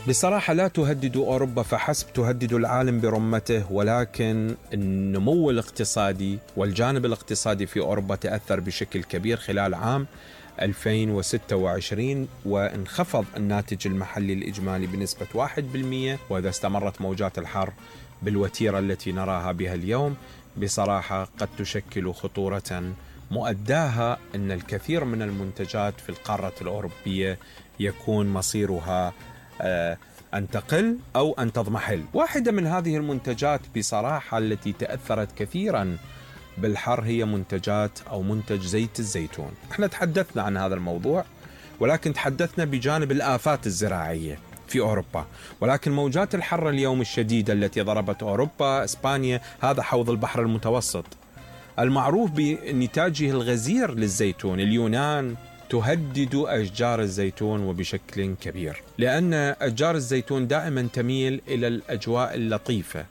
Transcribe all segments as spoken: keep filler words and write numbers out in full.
بصراحة لا تهدد أوروبا فحسب، تهدد العالم برمته، ولكن النمو الاقتصادي والجانب الاقتصادي في أوروبا تأثر بشكل كبير خلال عام ألفين وستة وعشرين، وانخفض الناتج المحلي الإجمالي بنسبة واحد بالمئة. وإذا استمرت موجات الحر بالوتيرة التي نراها بها اليوم بصراحة قد تشكل خطورة مؤداها أن الكثير من المنتجات في القارة الأوروبية يكون مصيرها أن تقل أو أن تضمحل. واحدة من هذه المنتجات بصراحة التي تأثرت كثيرا بالحر هي منتجات أو منتج زيت الزيتون. احنا تحدثنا عن هذا الموضوع، ولكن تحدثنا بجانب الآفات الزراعية في أوروبا. ولكن موجات الحر اليوم الشديدة التي ضربت أوروبا، إسبانيا، هذا حوض البحر المتوسط المعروف بنتاجه الغزير للزيتون. اليونان تهدد أشجار الزيتون وبشكل كبير، لأن أشجار الزيتون دائما تميل إلى الأجواء اللطيفة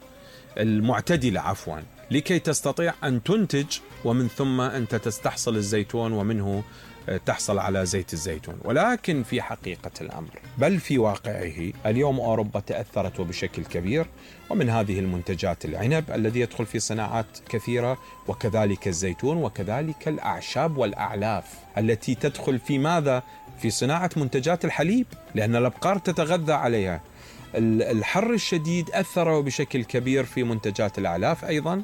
المعتدلة عفوا لكي تستطيع أن تنتج، ومن ثم أنت تستحصل الزيتون ومنه تحصل على زيت الزيتون. ولكن في حقيقة الأمر بل في واقعه اليوم أوروبا تأثرت وبشكل كبير، ومن هذه المنتجات العنب الذي يدخل في صناعات كثيرة، وكذلك الزيتون، وكذلك الأعشاب والأعلاف التي تدخل في ماذا؟ في صناعة منتجات الحليب، لأن الأبقار تتغذى عليها. الحر الشديد أثر بشكل كبير في منتجات الأعلاف أيضا،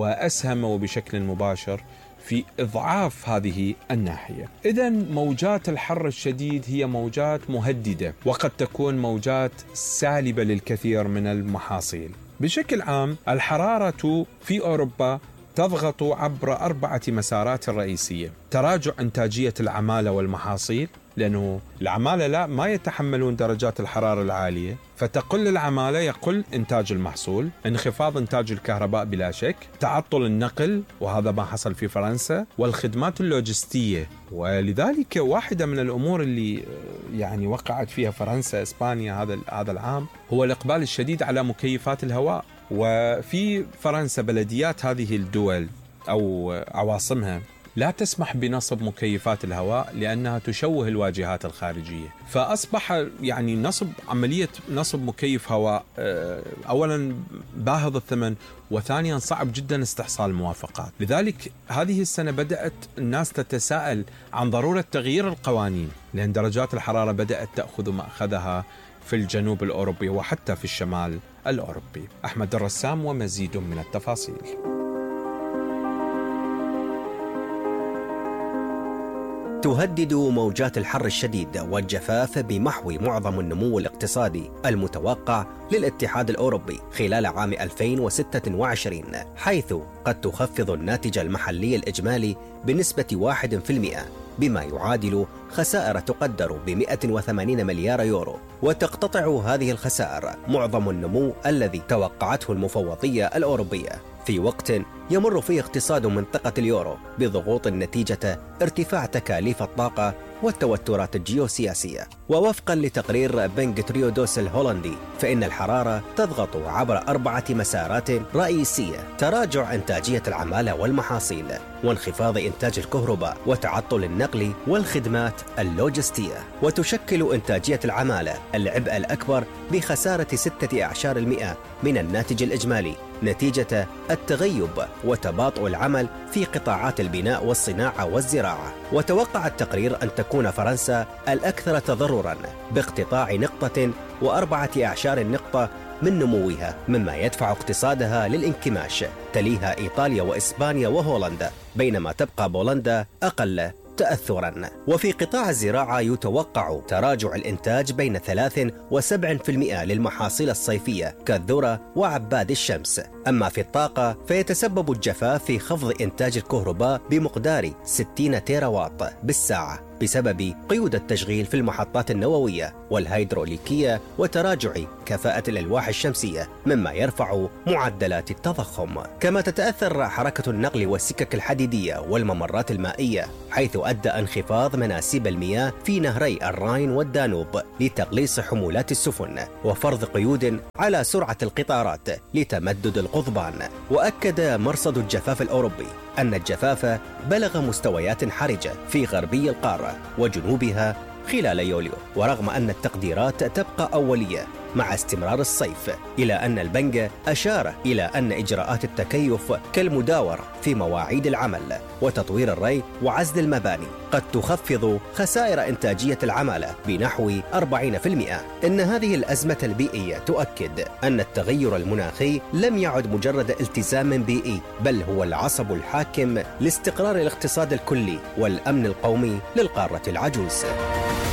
وأسهم بشكل مباشر في إضعاف هذه الناحية. إذن موجات الحر الشديد هي موجات مهددة، وقد تكون موجات سالبة للكثير من المحاصيل. بشكل عام الحرارة في أوروبا تضغط عبر أربعة مسارات رئيسية: تراجع إنتاجية العمالة والمحاصيل، لأنه العمالة لا ما يتحملون درجات الحرارة العالية، فتقل العمالة يقل إنتاج المحصول، انخفاض إنتاج الكهرباء بلا شك، تعطل النقل وهذا ما حصل في فرنسا، والخدمات اللوجستية. ولذلك واحدة من الأمور اللي يعني وقعت فيها فرنسا إسبانيا هذا هذا العام هو الإقبال الشديد على مكيفات الهواء. وفي فرنسا بلديات هذه الدول أو عواصمها لا تسمح بنصب مكيفات الهواء لأنها تشوه الواجهات الخارجية، فأصبح يعني نصب عملية نصب مكيف هواء أولا باهظ الثمن، وثانيا صعب جدا استحصال الموافقات. لذلك هذه السنة بدأت الناس تتساءل عن ضرورة تغيير القوانين، لأن درجات الحرارة بدأت تأخذ مأخذها في الجنوب الأوروبي وحتى في الشمال الأوروبي. أحمد الرسام ومزيد من التفاصيل. تهدد موجات الحر الشديد والجفاف بمحو معظم النمو الاقتصادي المتوقع للاتحاد الأوروبي خلال عام ألفين وستة وعشرين، حيث قد تخفض الناتج المحلي الإجمالي بنسبة واحد بالمئة، بما يعادل خسائر تقدر ب مئة وثمانين مليار يورو. وتقتطع هذه الخسائر معظم النمو الذي توقعته المفوضية الأوروبية في وقت يمر فيه اقتصاد منطقة اليورو بضغوط نتيجة ارتفاع تكاليف الطاقة والتوترات الجيوسياسية. ووفقا لتقرير بنك تريودوس الهولندي، فإن الحرارة تضغط عبر أربعة مسارات رئيسية: تراجع إنتاجية العمالة والمحاصيل، وانخفاض إنتاج الكهرباء، وتعطل النقل والخدمات اللوجستية. وتشكل إنتاجية العمالة العبء الأكبر بخسارة ستة أعشار المئة من الناتج الإجمالي نتيجة التغيب وتباطؤ العمل في قطاعات البناء والصناعة والزراعة. وتوقع التقرير أن تكون فرنسا الأكثر تضرراً باقتطاع نقطة وأربعة أعشار النقطة من نموها، مما يدفع اقتصادها للانكماش. تليها إيطاليا وإسبانيا وهولندا، بينما تبقى بولندا أقل تأثراً. وفي قطاع الزراعة يتوقع تراجع الإنتاج بين ثلاثة وسبعة بالمئة للمحاصيل الصيفية كالذرة وعباد الشمس. أما في الطاقة فيتسبب الجفاف في خفض إنتاج الكهرباء بمقدار ستين تيراوات بالساعة بسبب قيود التشغيل في المحطات النووية والهيدروليكية وتراجع كفاءة الألواح الشمسية، مما يرفع معدلات التضخم. كما تتأثر حركة النقل والسكك الحديدية والممرات المائية، حيث أدى انخفاض مناسيب المياه في نهري الراين والدانوب لتقليص حمولات السفن، وفرض قيود على سرعة القطارات لتمدد القضبان. وأكد مرصد الجفاف الأوروبي أن الجفاف بلغ مستويات حرجة في غربي القارة وجنوبها خلال يوليو، ورغم أن التقديرات تبقى أولية مع استمرار الصيف، إلى أن البنك أشار إلى أن إجراءات التكيف كالمداورة في مواعيد العمل وتطوير الري وعزل المباني قد تخفض خسائر إنتاجية العمالة بنحو أربعين بالمئة. إن هذه الأزمة البيئية تؤكد أن التغير المناخي لم يعد مجرد التزام بيئي، بل هو العصب الحاكم لاستقرار الاقتصاد الكلي والأمن القومي للقارة العجوز.